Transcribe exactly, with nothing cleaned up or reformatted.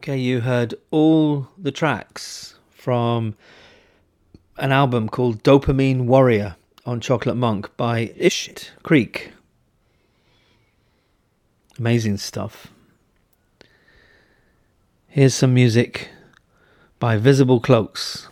Okay, you heard all the tracks from an album called Dopamine Warrior on Chocolate Monk by Ishit Creek. Amazing stuff. Here's some music by Visible Cloaks.